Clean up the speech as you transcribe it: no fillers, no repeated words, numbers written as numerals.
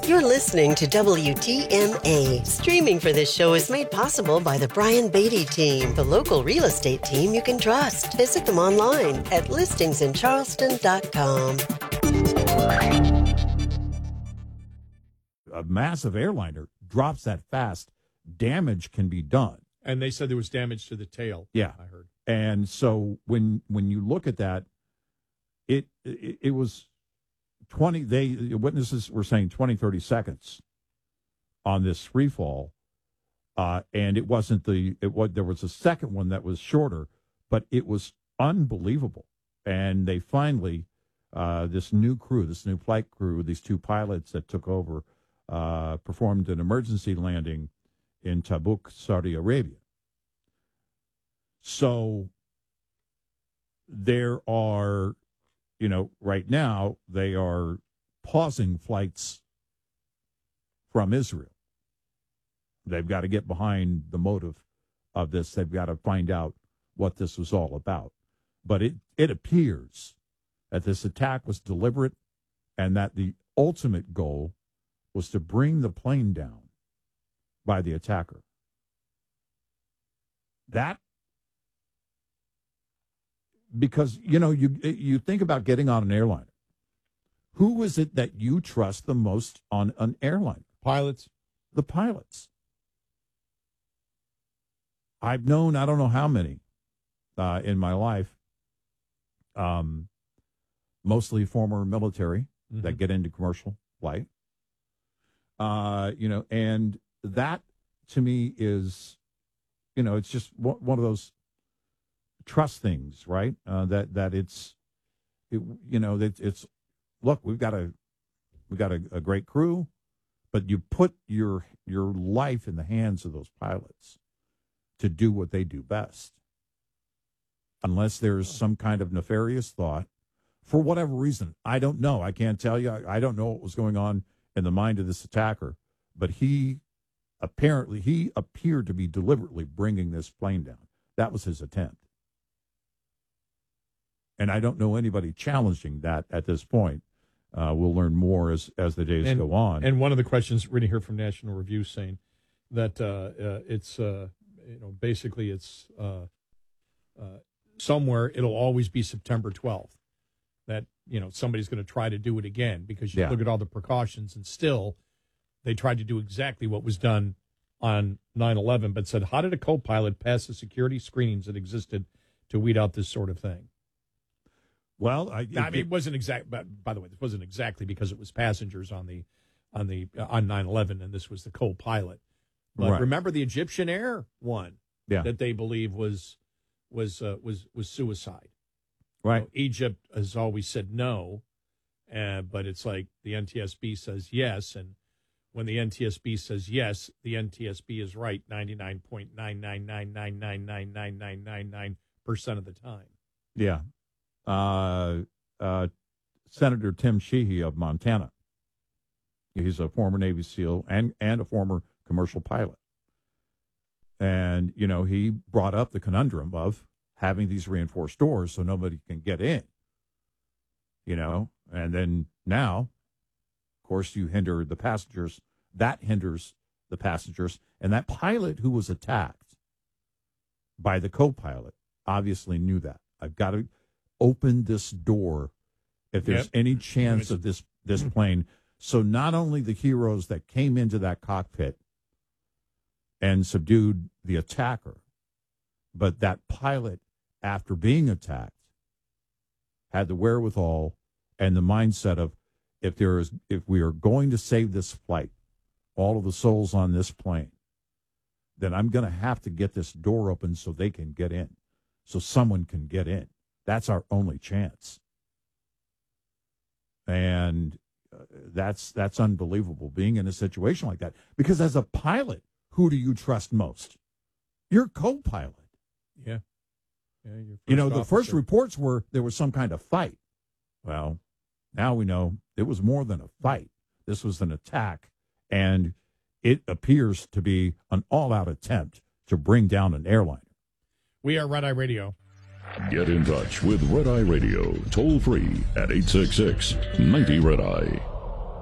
You're listening to WTMA. Streaming for this show is made possible by the Brian Beatty team, the local real estate team you can trust. Visit them online at listingsincharleston.com. A massive airliner drops that fast, damage can be done. And they said there was damage to the tail. Yeah, I heard. And so when you look at that, it was 20. Witnesses were saying 20, 30 seconds on this free fall, and it wasn't there was a second one that was shorter, but it was unbelievable. And they finally, this new flight crew, these two pilots that took over, performed an emergency landing in Tabuk, Saudi Arabia. So there are, right now they are pausing flights from Israel. They've got to get behind the motive of this. They've got to find out what this was all about. But it appears that this attack was deliberate and that the ultimate goal was to bring the plane down by the attacker. Because, you think about getting on an airliner. Who is it that you trust the most on an airline? Pilots. The pilots. I've known, I don't know how many in my life, mostly former military that get into commercial flight. And that to me is, it's just one of those trust things, right? It's look, we've got a great crew, but you put your life in the hands of those pilots to do what they do best. Unless there's some kind of nefarious thought, for whatever reason, I don't know. I can't tell you. I don't know what was going on in the mind of this attacker, but he appeared to be deliberately bringing this plane down. That was his attempt. And I don't know anybody challenging that at this point. We'll learn more as the days go on. And one of the questions reading here from National Review saying that it's basically it's somewhere it'll always be September 12th that somebody's going to try to do it again, because you look at all the precautions and still they tried to do exactly what was done on 9/11, but said, how did a co-pilot pass the security screenings that existed to weed out this sort of thing? Well, it wasn't exact. But by the way, this wasn't exactly because it was passengers on 9/11, and this was the co-pilot. But right. Remember the Egyptian Air one that they believe was suicide. Right. Egypt has always said no, but it's like the NTSB says yes, and when the NTSB says yes, the NTSB is right 99.999999999% of the time. Yeah. Senator Tim Sheehy of Montana. He's a former Navy SEAL and a former commercial pilot. And, he brought up the conundrum of having these reinforced doors so nobody can get in, and then now, of course, you hinder the passengers. That hinders the passengers. And that pilot who was attacked by the co-pilot obviously knew that. I've got to open this door if there's any chance of this plane. So not only the heroes that came into that cockpit and subdued the attacker, but that pilot, after being attacked, had the wherewithal and the mindset of, if we are going to save this flight, all of the souls on this plane, then I'm going to have to get this door open so they can get in, so someone can get in. That's our only chance. And that's unbelievable, being in a situation like that. Because as a pilot, who do you trust most? Your co-pilot. Yeah. The first reports were there was some kind of fight. Well, now we know it was more than a fight. This was an attack, and it appears to be an all-out attempt to bring down an airliner. We are Red Eye Radio. Get in touch with Red Eye Radio, toll free at 866-90 Red Eye.